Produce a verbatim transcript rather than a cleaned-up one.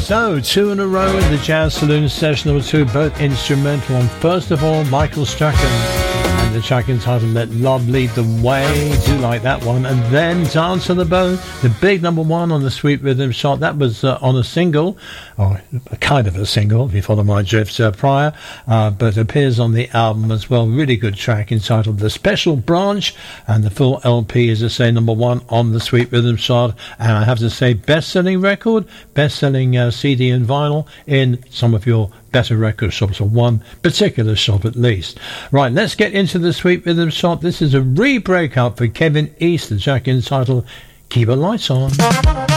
So, two in a row in the Jazz Saloon session number two, both instrumental. And first of all, Michael Strachan and the track entitled Let Love Lead the Way. Do like that one. And then Dance on the Bone, the big number one on the Sweet Rhythm Shot. That was uh, on a single, or kind of a single, if you follow my drift uh, prior, uh, but appears on the album as well. Really good track entitled The Special Branch. And the full L P is, to say, number one on the Sweet Rhythm Shot. And I have to say, best-selling record, best-selling uh, C D and vinyl in some of your better record shops, or one particular shop at least. Right, let's get into the Sweet Rhythm Shop. This is a re-breakup for Kevin East, the track entitled Keep the Lights On.